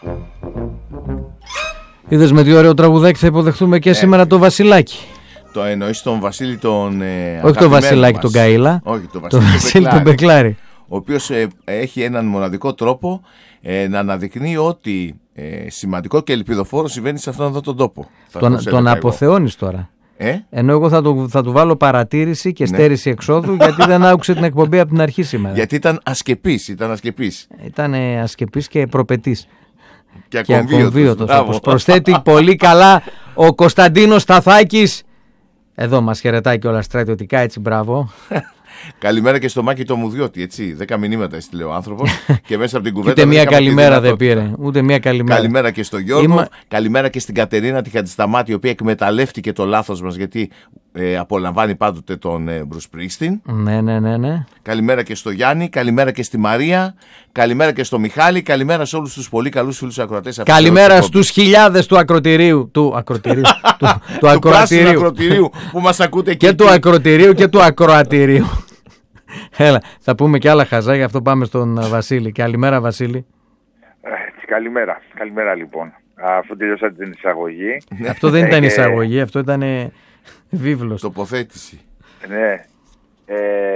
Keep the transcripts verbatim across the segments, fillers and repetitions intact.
Είδες με τι ωραίο τραγουδάκι θα υποδεχθούμε και ε, σήμερα το Βασιλάκι. Το εννοείς τον Βασίλη τον ε, όχι τον Βασιλάκι μας. τον Καΐλα. Όχι, τον το Βασίλη τον Μπεκλάρη. Ο οποίος ε, έχει έναν μοναδικό τρόπο ε, να αναδεικνύει ότι ε, σημαντικό και ελπιδοφόρο συμβαίνει σε αυτόν εδώ τον τόπο. Τον, τον αποθεώνεις τώρα. Ε? Ενώ εγώ θα του, θα του βάλω παρατήρηση και στέρηση ναι. εξόδου γιατί δεν άκουσε την εκπομπή από την αρχή σήμερα. Γιατί ήταν ασκεπής, ήταν ασκεπής. Ήταν ασκεπής και προπετής. Και, και ακομβίωτος. Όπως προσθέτει πολύ καλά ο Κωνσταντίνος Σταθάκης. Εδώ μας χαιρετάει και όλα στρατιωτικά, έτσι, μπράβο. Καλημέρα και στο Μάκη το Μουδιώτη, έτσι. Δέκα μηνύματα έστειλε ο άνθρωπος και μέσα από την κουβέντα. Ούτε μία καλημέρα δεν πήρε. Ούτε μία καλημέρα. Καλημέρα και στο Γιώργο. Είμα... Καλημέρα και στην Κατερίνα τη Χατζησταμάτη, η οποία εκμεταλλεύτηκε το λάθος μας γιατί ε, απολαμβάνει πάντοτε τον ε, Μπρους Πρίστιν. Ναι, ναι, ναι, ναι. Καλημέρα και στο Γιάννη. Καλημέρα και στη Μαρία. Καλημέρα και στο Μιχάλη. Καλημέρα σε όλους τους πολύ καλούς φίλους ακροατές. Καλημέρα στους χιλιάδες του ακροτηρίου. Του ακροτηρίου. του, του ακροατηρίου. ακροτηρίου που μας ακούτε και, και του ακροτηρίου και του ακροατηρίου. Έλα, θα πούμε και άλλα χαζά, γι' αυτό πάμε στον Βασίλη. Καλημέρα, Βασίλη. Ε, καλημέρα, καλημέρα λοιπόν. Αφού τελειώσατε την εισαγωγή. Αυτό δεν ήταν εισαγωγή, αυτό ήταν βίβλος. Τοποθέτηση. Ναι. Ε,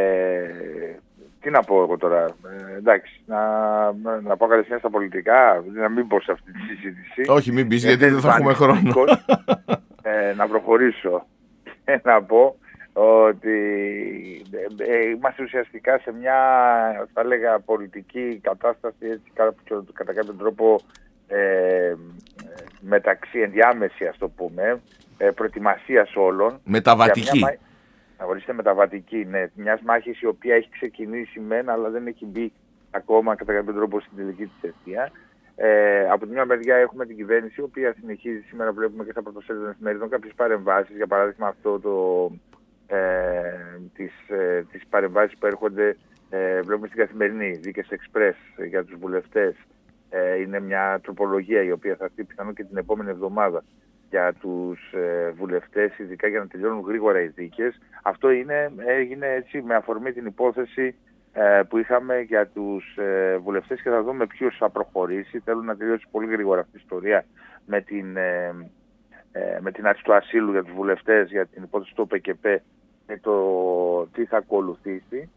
τι να πω εγώ τώρα. Ε, εντάξει, να, να πω κατευθείαν στα πολιτικά, να μην πω σε αυτή τη συζήτηση. Όχι, μην πεις, γιατί δεν θα έχουμε χρόνο. Ε, να προχωρήσω. να πω ότι είμαστε ουσιαστικά σε μια, θα έλεγα, πολιτική κατάσταση, έτσι, κατά κάποιον τρόπο ε, μεταξύ ενδιάμεση, ας το πούμε, ε, προετοιμασίας όλων. Μεταβατική. Μια, να ορίστε, μεταβατική, ναι. Μιας μάχης η οποία έχει ξεκινήσει μεν, αλλά δεν έχει μπει ακόμα κατά κάποιον τρόπο στην τελική της αιστεία. Ε, από την μια μεριά έχουμε την κυβέρνηση, η οποία συνεχίζει, σήμερα βλέπουμε και στα πρωτοσέλιδα των εφημερίδων κάποιες παρεμβάσεις, για παράδειγμα αυτό το... Ε, τις, ε, τις παρεμβάσεις που έρχονται, ε, βλέπουμε στην Καθημερινή, Δίκες Εξπρές για τους βουλευτές. Ε, είναι μια τροπολογία η οποία θα έρθει πιθανόν και την επόμενη εβδομάδα για τους ε, βουλευτές, ειδικά για να τελειώνουν γρήγορα οι δίκες. Αυτό είναι, έγινε έτσι με αφορμή την υπόθεση ε, που είχαμε για τους ε, βουλευτές και θα δούμε ποιος θα προχωρήσει. Θέλουν να τελειώσει πολύ γρήγορα αυτή η ιστορία με την... Ε, με την άρση του ασύλου για τους βουλευτές, για την υπόθεση του ΟΠΕΚΕΠΕ και το τι θα ακολουθήσει.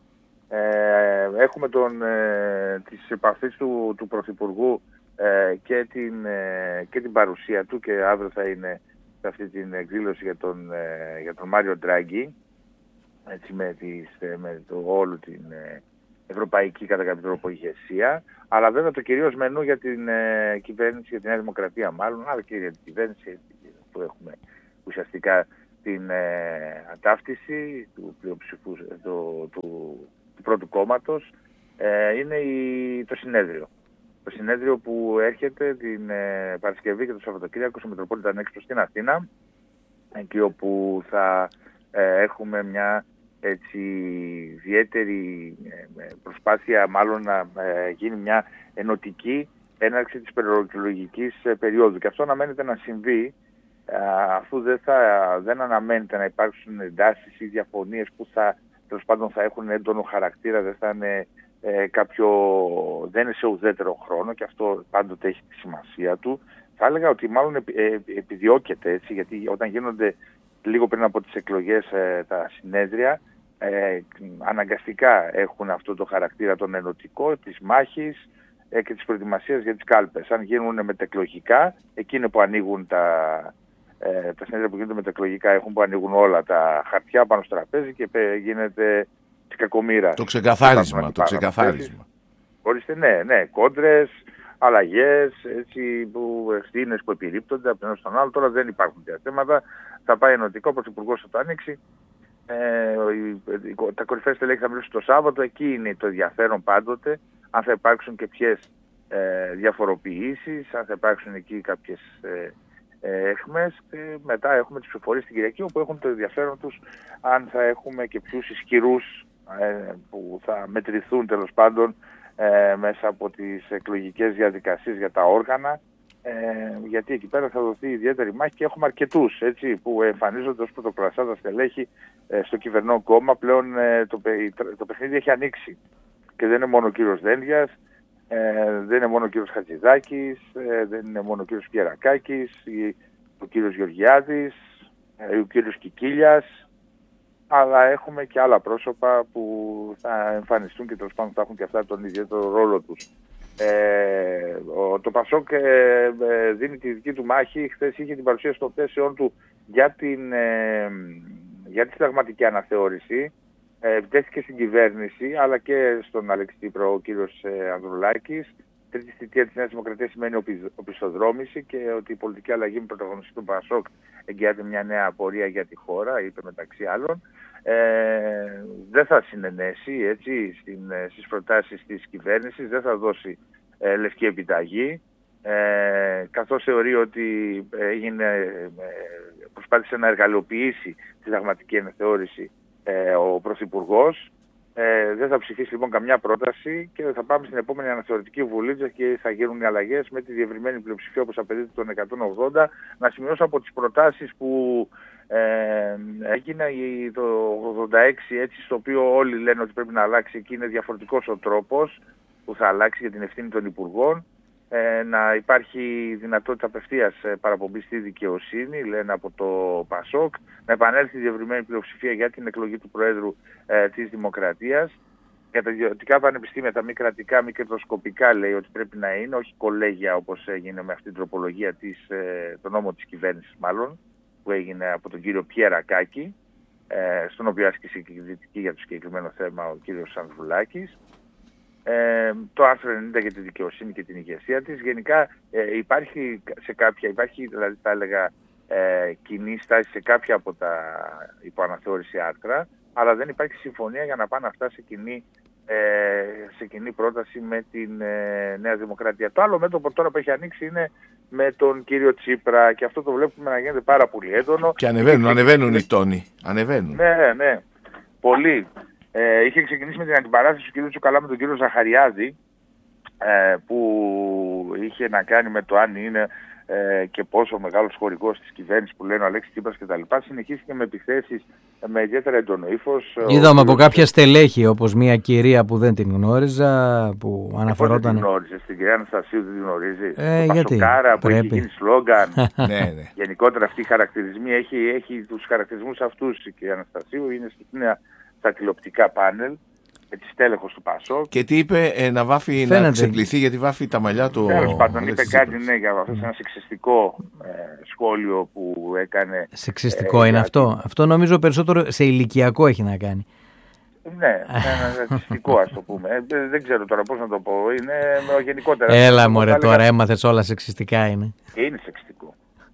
Ε, έχουμε τον, ε, τις επαφές του, του Πρωθυπουργού ε, και, την, ε, και την παρουσία του, και αύριο θα είναι σε αυτή την εκδήλωση για τον, ε, για τον Μάριο Ντράγκη, έτσι, με, τις, με το, όλο την ε, ευρωπαϊκή κατά κάποιο τρόπο ηγεσία. Αλλά βέβαια το κυρίως μενού για την ε, κυβέρνηση, για την Νέα Δημοκρατία μάλλον, αλλά και για την κυβέρνηση που έχουμε ουσιαστικά την ε, αντάφτιση του πλειοψηφού του, του, του πρώτου κόμματος, ε, είναι η, το συνέδριο. Το συνέδριο που έρχεται την ε, Παρασκευή και το Σαββατοκύριακο στο Μητροπόλιταν Έξπο στην Αθήνα, εκεί όπου θα ε, έχουμε μια έτσι ιδιαίτερη ε, προσπάθεια, μάλλον να ε, γίνει μια ενωτική έναρξη της προεκλογικής ε, περίοδου. Και αυτό αναμένεται να συμβεί, αφού δεν, θα, δεν αναμένεται να υπάρξουν εντάσεις ή διαφωνίες που θα, τέλος πάντων, θα έχουν έντονο χαρακτήρα, δεν θα είναι ε, κάποιο, δεν είναι σε ουδέτερο χρόνο, και αυτό πάντοτε έχει τη σημασία του. Θα έλεγα ότι μάλλον επι, ε, επιδιώκεται, έτσι, γιατί όταν γίνονται λίγο πριν από τις εκλογές ε, τα συνέδρια, ε, αναγκαστικά έχουν αυτό το χαρακτήρα τον ενωτικό, της μάχης ε, και της προετοιμασίας για τις κάλπες. Αν γίνουν μετεκλογικά, εκείνοι που ανοίγουν τα... Ε, τα συνέδρια που γίνονται μετακλογικά έχουν που ανοίγουν όλα τα χαρτιά πάνω στο τραπέζι και γίνεται της κακομοίρας. Το ξεκαθάρισμα, το ξεκαθάρισμα. Ορίστε, ναι, ναι, κόντρες, αλλαγές, έτσι, που ευθύνες που επιρρύπτονται από τον ένα στον άλλο. Τώρα δεν υπάρχουν τέτοια θέματα. Θα πάει ενωτικό, ο Πρωθυπουργός θα το ανοίξει. Ε, τα κορυφαία στελέχη θα μιλήσουν το Σάββατο. Εκεί είναι το ενδιαφέρον πάντοτε. Αν θα υπάρξουν και ποιες ε, διαφοροποιήσεις, αν θα υπάρξουν εκεί κάποιες ε, έχμες, και μετά έχουμε τις ψηφοφορίες στην Κυριακή, όπου έχουν το ενδιαφέρον τους αν θα έχουμε και ποιους ισχυρούς ε, που θα μετρηθούν, τέλος πάντων, ε, μέσα από τις εκλογικές διαδικασίες για τα όργανα, ε, γιατί εκεί πέρα θα δοθεί ιδιαίτερη μάχη και έχουμε αρκετούς, έτσι, που εμφανίζονται ως πρωτοκλασσάτα στελέχη ε, στο κυβερνό κόμμα. Πλέον ε, το, το παιχνίδι έχει ανοίξει και δεν είναι μόνο ο κύριος Δένδιας. Ε, δεν είναι μόνο ο κύριος Χατζηδάκης, ε, δεν είναι μόνο ο κύριος Πιερακάκης, ο κύριος Γεωργιάδης, ε, ο κύριος Κικίλιας, αλλά έχουμε και άλλα πρόσωπα που θα εμφανιστούν και τέλος πάντων θα έχουν και αυτά τον ιδιαίτερο ρόλο τους. Ε, ο, το Πασόκ ε, ε, δίνει τη δική του μάχη. Χθες είχε την παρουσίαση των θέσεών του για, την, ε, για τη συνταγματική αναθεώρηση. Ε, επιτέθηκε στην κυβέρνηση αλλά και στον Αλέξη Τσίπρα ο κύριος ε, Ανδρουλάκης. Τρίτη θητεία της Νέας Δημοκρατίας σημαίνει οπισθοδρόμηση και ότι η πολιτική αλλαγή με πρωταγωνιστή του Πασόκ εγγυάται μια νέα πορεία για τη χώρα, είπε μεταξύ άλλων. Ε, δεν θα συνενέσει έτσι, στην, στις προτάσεις της κυβέρνησης, δεν θα δώσει ε, λευκή επιταγή, ε, καθώς θεωρεί ότι έγινε, ε, προσπάθησε να εργαλειοποιήσει τη συνταγματική αναθεώρηση ε, ο Πρωθυπουργός. Ε, δεν θα ψηφίσει λοιπόν καμιά πρόταση και θα πάμε στην επόμενη αναθεωρητική βουλή και θα γίνουν οι αλλαγές με τη διευρυμένη πλειοψηφία όπως απαιτείται των εκατόν ογδόντα. Να σημειώσω από τις προτάσεις που ε, έγινε το ογδόντα έξι, έτσι, στο οποίο όλοι λένε ότι πρέπει να αλλάξει και είναι διαφορετικός ο τρόπος που θα αλλάξει για την ευθύνη των υπουργών. Ε, να υπάρχει δυνατότητα απευθείας παραπομπή στη δικαιοσύνη, λένε από το Πασόκ, να επανέλθει η διευρυμένη πλειοψηφία για την εκλογή του Προέδρου ε, της Δημοκρατίας. Για τα ιδιωτικά πανεπιστήμια, τα μη κρατικά, μη κερδοσκοπικά, λέει ότι πρέπει να είναι, όχι κολέγια όπως έγινε με αυτή την τροπολογία, της, ε, το νόμο της κυβέρνησης μάλλον, που έγινε από τον κύριο Πιερακάκη, ε, στον οποίο άσκησε και κριτική για το συγκεκριμένο θέμα ο κύριος Ανδρουλάκης. Ε, το άρθρο ενενήντα για τη δικαιοσύνη και την ηγεσία της. Γενικά ε, υπάρχει σε κάποια, υπάρχει δηλαδή θα έλεγα ε, κοινή στάση σε κάποια από τα υποαναθεώρηση άρθρα, αλλά δεν υπάρχει συμφωνία για να πάνε αυτά σε κοινή, ε, σε κοινή πρόταση με την ε, Νέα Δημοκρατία. Το άλλο μέτωπο τώρα που έχει ανοίξει είναι με τον κύριο Τσίπρα και αυτό το βλέπουμε να γίνεται πάρα πολύ έντονο. Και ανεβαίνουν, και ανεβαίνουν οι τόνοι. Ανεβαίνουν. Ναι, ναι. Πολύ. Ε, είχε ξεκινήσει με την αντιπαράθεση του κ. Τσουκαλά με τον κύριο Ζαχαριάδη, ε, που είχε να κάνει με το αν είναι ε, και πόσο μεγάλος χορηγός της κυβέρνησης που λένε ο Αλέξης Τσίπρας κτλ. Συνεχίστηκε με επιθέσεις με ιδιαίτερα έντονο ύφος. Είδαμε από κάποια στελέχη, όπως μια κυρία που δεν την γνώριζα, που αναφερόταν. Δεν την γνώριζε, την κυρία Αναστασίου δεν την γνωρίζει. Ε, το γιατί, Πασοκάρα που έχει γίνει σλόγγαν. ναι, ναι. Γενικότερα αυτοί οι χαρακτηρισμοί, έχει, έχει τους χαρακτηρισμούς αυτούς η κυρία Αναστασίου, είναι στην στα τηλεοπτικά πάνελ, έτσι στέλεχος του Πασόκ. Και τι είπε, ε, να βάφει, Φαίνεται. να ξεπληθεί γιατί βάφει τα μαλλιά του. Τέλος πάντων, είπε κάτι ναι, για αυτό, ένα σεξιστικό ε, σχόλιο που έκανε. Σεξιστικό ε, είναι αυτό. Την... Αυτό νομίζω περισσότερο σε ηλικιακό έχει να κάνει. Ναι, ένα σεξιστικό ας το πούμε. Ε, δεν ξέρω τώρα πώς να το πω. Είναι με γενικότερα. Έλα μωρέ τώρα, έλεγα... έμαθες όλα σεξιστικά είναι. Είναι σεξιστικό.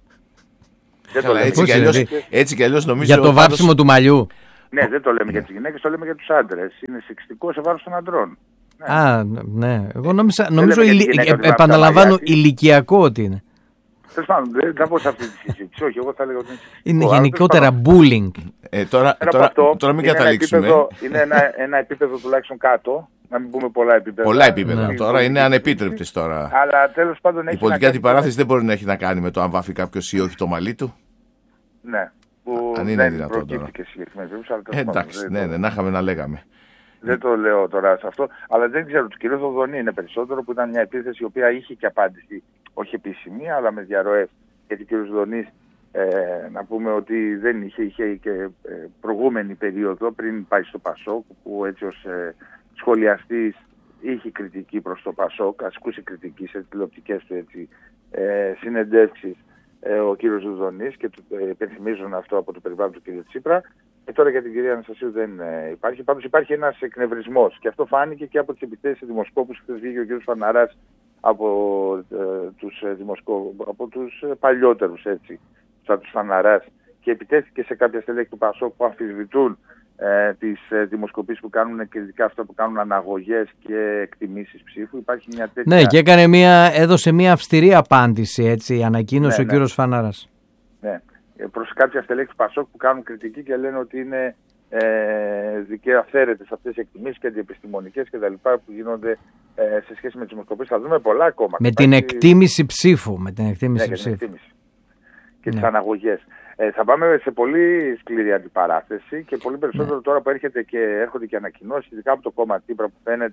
Καλά, έτσι, κι αλλιώς, έτσι κι αλλιώς νομίζω. Για το βάψιμο πάντως... του μαλλιού. Ναι, δεν το λέμε για τις γυναίκες, το λέμε για τους άντρες. Είναι σεξιστικό σε βάρος των αντρών. Ναι. Α, ναι. Εγώ νόμιζα, νομίζω ηλι... ε, επαναλαμβάνω ηλικιακό ότι είναι. Τέλος πάντων, δεν θα πω σε αυτή τη συζήτηση. Όχι, εγώ θα έλεγα ότι είναι σεξιστικό. Είναι γενικότερα bullying. Ε, τώρα, τώρα, αυτό, τώρα μην καταλήξουμε. Ένα επίπεδο, είναι ένα, ένα επίπεδο τουλάχιστον κάτω. Να μην πούμε πολλά επίπεδα. Πολλά επίπεδα. Ναι. Τώρα είναι ανεπίτρεπτες τώρα. Αλλά τέλος πάντων έχει. Η πολιτική αντιπαράθεση δεν μπορεί να έχει να κάνει με το αν βάφει κάποιος ή όχι το μαλλί του. Ναι. Που αν είναι δεν δυνατόν τώρα. Και αλλά ε, εντάξει, ναι, ναι, να είχαμε να λέγαμε. Δεν το λέω τώρα σε αυτό, αλλά δεν ξέρω, του κ. Θοδωνή είναι περισσότερο, που ήταν μια επίθεση η οποία είχε και απάντηση, όχι επίσημη, αλλά με διαρροές. Γιατί ο κ. Θοδωνής, ε, να πούμε ότι δεν είχε, είχε και ε, προηγούμενη περίοδο πριν πάει στο Πασόκ, που έτσι ως ε, σχολιαστής είχε κριτική προς το Πασόκ, ασκούσε κριτική σε τηλεοπτικές του έτσι, ε, συνεντεύξεις. Ο κύριος Ζουδονής και υπενθυμίζουν αυτό από το περιβάλλον του κύριου Τσίπρα. Και τώρα για την κυρία Αναστασίου δεν υπάρχει. Πάντως υπάρχει ένας εκνευρισμός και αυτό φάνηκε και από τις επιθέσεις σε δημοσκόπους. Χθες βγήκε ο κύριος Φαναράς από, ε, τους, δημοσκό... από τους παλιότερους έτσι, σαν τους Φαναράς και επιτέθηκε σε κάποια στελέχη του Πασόκ που αμφισβητούν ε, τις ε, δημοσκοπήσεις που κάνουν και ειδικά αυτά που κάνουν αναγωγές και εκτιμήσεις ψήφου. Υπάρχει μια τέτοια... Ναι, και έκανε μια, έδωσε μια αυστηρή απάντηση, έτσι, ανακοίνωσε ναι, ο κύριος ναι. Φανάρας. Ναι, προς κάποια στελέχη του Πασόκ που κάνουν κριτική και λένε ότι είναι ε, δικαία αυθαίρετες αυτές οι εκτιμήσεις και αντιεπιστημονικές και τα λοιπά που γίνονται ε, σε σχέση με τις δημοσκοπήσεις. Θα δούμε πολλά ακόμα. Με την υπάρχει... εκτίμηση ψήφου. Με την εκτίμηση ναι, ψήφου. Και, την και ναι. τις αναγωγές. Ε, θα πάμε σε πολύ σκληρή αντιπαράθεση και πολύ περισσότερο ναι. τώρα που έρχεται και έρχονται και ανακοινώσεις, ειδικά από το κόμμα Τσίπρα που φαίνεται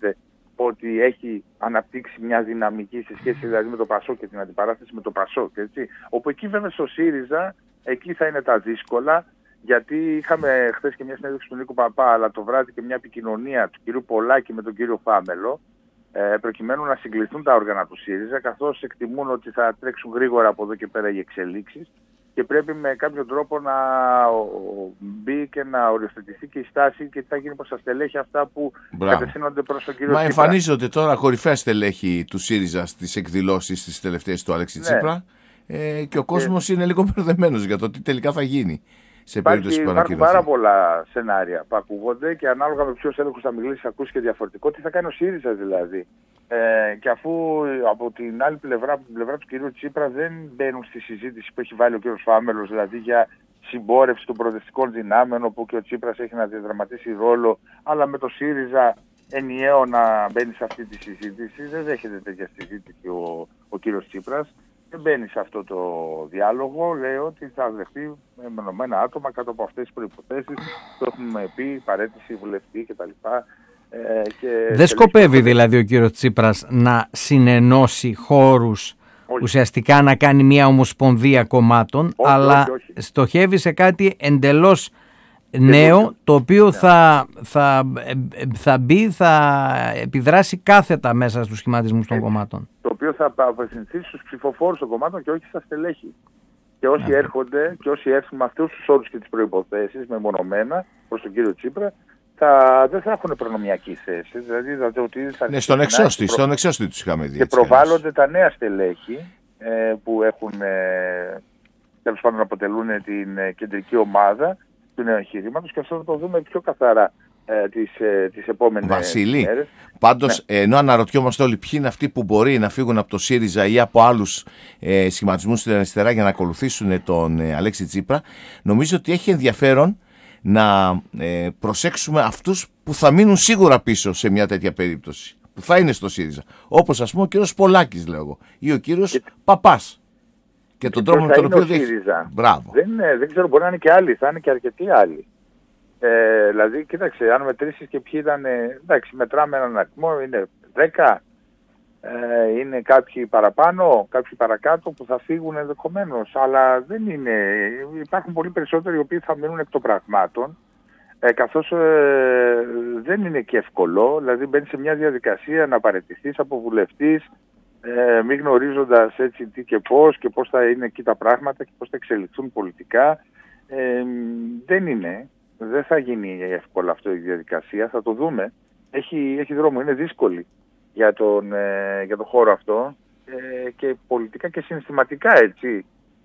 ότι έχει αναπτύξει μια δυναμική σε σχέση δηλαδή με το Πασόκ και την αντιπαράθεση με το Πασόκ. Έτσι. Όπου εκεί βέβαια στο ΣΥΡΙΖΑ, εκεί θα είναι τα δύσκολα, γιατί είχαμε χθες και μια συνέντευξη του Νίκου Παπά, αλλά το βράδυ και μια επικοινωνία του κ. Πολάκη με τον κύριο Φάμελο, ε, προκειμένου να συγκληθούν τα όργανα του ΣΥΡΙΖΑ, καθώς εκτιμούν ότι θα τρέξουν γρήγορα από εδώ και πέρα οι εξελίξεις και πρέπει με κάποιο τρόπο να μπει και να οριοθετηθεί και η στάση και τι θα γίνει προς τα στελέχη αυτά που Μπράβο. κατευθύνονται προς τον κύριο Μα Τσίπρα. Μα εμφανίζονται τώρα κορυφαία στελέχη του ΣΥΡΙΖΑ στις εκδηλώσεις τις τελευταίες του Αλέξη ναι. Τσίπρα ε, και ο κόσμος ε... είναι λίγο μπερδεμένος για το τι τελικά θα γίνει. Σε Υπάρχει, υπάρχουν πάρα πολλά σενάρια που ακούγονται και ανάλογα με ποιους έλεγχους θα μιλήσει, ακούσει και διαφορετικό. Τι θα κάνει ο ΣΥΡΙΖΑ δηλαδή. Ε, και αφού από την άλλη πλευρά, από την πλευρά του κυρίου Τσίπρα, δεν μπαίνουν στη συζήτηση που έχει βάλει ο κύριος Φάμελος, δηλαδή για συμπόρευση των προοδευτικών δυνάμεων, όπου και ο Τσίπρας έχει να διαδραματίσει ρόλο, αλλά με το ΣΥΡΙΖΑ ενιαίο να μπαίνει σε αυτή τη συζήτηση. Δεν δέχεται τέτοια συζήτηση ο, ο κύριος Τσίπρας. Δεν μπαίνει σε αυτό το διάλογο, λέει ότι θα δεχτεί μεμονωμένα άτομα κάτω από αυτές τις προϋποθέσεις. Το έχουμε πει, παρέτηση, βουλευτή κτλ. Ε, και δεν σκοπεύει δηλαδή ο κύριος Τσίπρας να συνενώσει χώρους, όχι. ουσιαστικά να κάνει μια ομοσπονδία κομμάτων, όχι, αλλά όχι, όχι. στοχεύει σε κάτι εντελώς νέο, και το οποίο ναι. θα, θα, θα μπει, θα επιδράσει κάθετα μέσα στους σχηματισμούς των ε, κομμάτων. Το οποίο θα απευθυνθεί στους ψηφοφόρους των κομμάτων και όχι στα στελέχη. Και όσοι ναι. έρχονται και όσοι έρθουν με αυτούς τους όρους και τις προϋποθέσεις μεμονωμένα προς τον κύριο Τσίπρα, θα, δεν θα έχουν προνομιακή θέση. Δηλαδή, δηλαδή, θα ναι, στον εξώστη, προ... στον εξώστη τους είχαμε δει. Και προβάλλονται έτσι. Τα νέα στελέχη ε, που έχουν, ε, τέλος πάντων αποτελούν την ε, κεντρική ομάδα του νέου εγχειρήματος και αυτό θα το δούμε πιο καθαρά ε, τις, ε, τις επόμενες Βασίλη, μέρες. Πάντως, ναι. ενώ αναρωτιόμαστε όλοι ποιοι είναι αυτοί που μπορεί να φύγουν από το ΣΥΡΙΖΑ ή από άλλους ε, σχηματισμούς στην αριστερά για να ακολουθήσουν τον ε, Αλέξη Τσίπρα, νομίζω ότι έχει ενδιαφέρον να ε, προσέξουμε αυτούς που θα μείνουν σίγουρα πίσω σε μια τέτοια περίπτωση, που θα είναι στο ΣΥΡΙΖΑ. Όπως ας πούμε ο κύριος Πολάκης, λέω εγώ, ή ο κύριος και... Παπάς. Και, και τον τρόπο με τον οποίο δεν Μπράβο. Δεν, δεν ξέρω, μπορεί να είναι και άλλοι, θα είναι και αρκετοί άλλοι. Ε, δηλαδή, κοίταξε, αν μετρήσεις και ποιοι ήταν, εντάξει, μετράμε έναν αριθμό, είναι δέκα, ε, είναι κάποιοι παραπάνω, κάποιοι παρακάτω που θα φύγουν ενδεχομένως, αλλά δεν είναι, υπάρχουν πολύ περισσότεροι οι οποίοι θα μείνουν εκ των πραγμάτων, ε, καθώς ε, δεν είναι και εύκολο, δηλαδή μπαίνει σε μια διαδικασία να παραιτηθείς από βουλευτής, ε, μη γνωρίζοντας έτσι τι και πώς και πώς θα είναι εκεί τα πράγματα και πώς θα εξελιχθούν πολιτικά, ε, δεν είναι. Δεν θα γίνει εύκολα αυτή η διαδικασία, θα το δούμε. Έχει, έχει δρόμο, είναι δύσκολη για τον, ε, για τον χώρο αυτό ε, και πολιτικά και συναισθηματικά έτσι.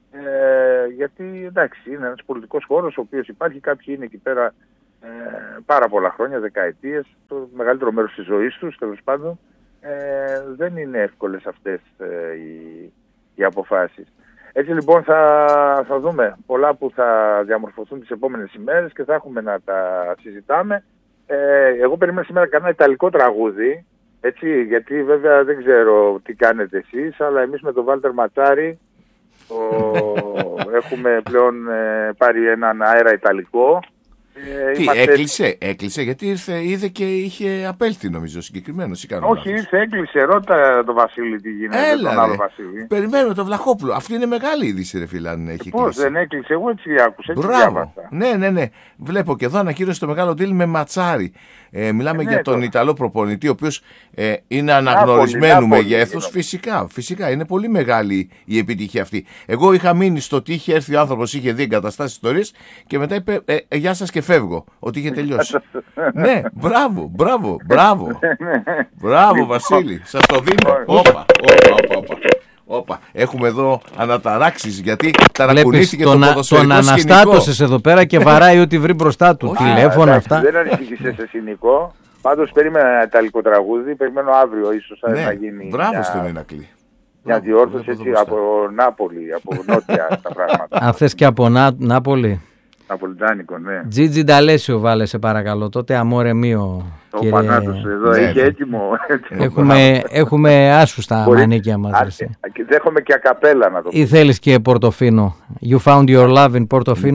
Ε, γιατί εντάξει, είναι ένας πολιτικός χώρος ο οποίος υπάρχει, κάποιοι είναι εκεί πέρα ε, πάρα πολλά χρόνια, δεκαετίες, το μεγαλύτερο μέρος της ζωής τους τέλος πάντων. Ε, δεν είναι εύκολες αυτές ε, οι, οι αποφάσεις. Έτσι λοιπόν θα, θα δούμε πολλά που θα διαμορφωθούν τις επόμενες ημέρες και θα έχουμε να τα συζητάμε. Ε, εγώ περίμενα σήμερα κανένα ιταλικό τραγούδι, έτσι, γιατί βέβαια δεν ξέρω τι κάνετε εσείς, αλλά εμείς με τον Βάλτερ Ματσάρη ο, έχουμε πλέον ε, πάρει έναν αέρα ιταλικό. Ε, Τι, είμαστε... έκλεισε, έκλεισε, γιατί ήρθε, είδε και είχε απέλθει νομίζω συγκεκριμένος ή κανένα. Όχι, ήρθε, έκλεισε, ρώτα τον Βασίλη τι γίνεται. Έλα, τον άλλο Βασίλη. Περιμένω τον Βλαχόπουλο, αυτή είναι μεγάλη είδηση ρε φίλε αν έχει πώς, κλείσει. δεν έκλεισε, εγώ έτσι άκουσα, έτσι Μπράβο. διάβασα. Ναι, ναι, ναι, βλέπω και εδώ ανακοίνωσε το μεγάλο deal με Ματσάρι. Ε, μιλάμε ε, ναι, για τον το... Ιταλό προπονητή, ο οποίος ε, είναι αναγνωρισμένου μεγέθους. Φυσικά, φυσικά, είναι πολύ μεγάλη η επιτυχία αυτή. Εγώ είχα μείνει στο ότι είχε έρθει ο άνθρωπος, είχε δει εγκαταστάσεις ιστορίες και μετά είπε ε, ε, γεια σας και φεύγω, ότι είχε τελειώσει. Ναι, μπράβο, μπράβο, μπράβο. Μπράβο Βασίλη, σας το δίνω. Όπα, όπα, όπα. Όπα, έχουμε εδώ αναταράξεις γιατί ταρακουνήθηκε το ποδοσφαιρικό σκηνικό. Τον αναστάτωσες εδώ πέρα και βαράει ό,τι βρει μπροστά του. Τηλέφωνα αυτά. Δεν ανησυχήσες σε σκηνικό. Πάντως περίμενα ένα ιταλικό τραγούδι. Περιμένω αύριο ίσως ναι, να γίνει. Μπράβο στον Ηρακλή. Μια διόρθωση έτσι από Νάπολη, από νότια τα πράγματα. Αν θες και από Νά, Νάπολη. Ναπολιτάνικο, ναι. Τζίτζι Νταλέσιο βάλε σε παρακαλώ. Τότε αμόρε μίο. Ο κύριε... Πανάτος εδώ ναι, είχε έτοιμο. Έχουμε, έχουμε άσου στα Μπορεί... μανίκια μας. Δέχομαι και ακαπέλα να το πω. Ή θέλεις και Πορτοφίνο. You found your love in Portofino.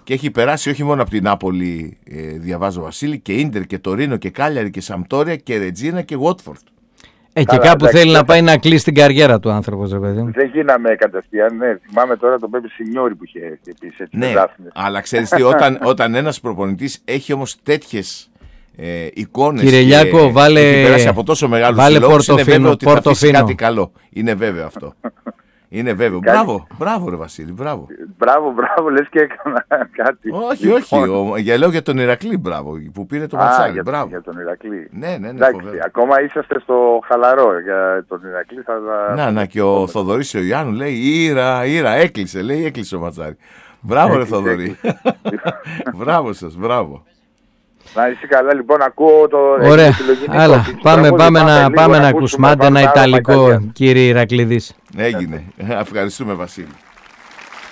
Και έχει περάσει όχι μόνο από την Νάπολη, ε, διαβάζω Βασίλη, και Ίντερ και Τωρίνο και Κάλιαρη και Σαμπτόρια και Ρετζίνα και Βότφορντ. Ε, και κάπου εντάξει, θέλει να πάει να κλείσει την καριέρα του άνθρωπος, ρε παιδί. Δεν γίναμε κατευθείαν, ναι. Θυμάμαι τώρα τον Πέπε Σινιόρι που είχε έρθει επίσης. Ναι, αλλά ξέρεις τι, όταν, όταν ένας προπονητής έχει όμως τέτοιες ε, εικόνες Κύριε Λιάκο, και βάλε, έχει περάσει από τόσο μεγάλους συλλόγους, είναι βέβαιο ότι θα αφήσει κάτι καλό. Είναι βέβαιο αυτό. Είναι βέβαιο. Μπράβο, μπράβο ρε Βασίλη, μπράβο. Μπράβο, μπράβο, λες και έκανα κάτι. Όχι, όχι, ο, για, λέω για τον Ηρακλή, μπράβο, που πήρε το ματσάρι, για, μπράβο. Για τον Ηρακλή. Ναι, ναι, ναι. Εντάξει, ακόμα είσαστε στο χαλαρό για τον Ηρακλή. Θα... Να, να, και ο Θοδωρής ο Ιάννου λέει, ήρα, ήρα, έκλεισε, λέει, έκλεισε ο ματσάρι. Μπράβο ρε Θοδωρή. Μπράβο σας, μπράβο. Να είσαι καλά, λοιπόν, ακούω το... Ωραία, άλλα, πάμε, πάμε, να, πάμε να ακούσουμε, άντε ένα ιταλικό, κύριε Ηρακλήδης. Έγινε, ευχαριστούμε Βασίλη.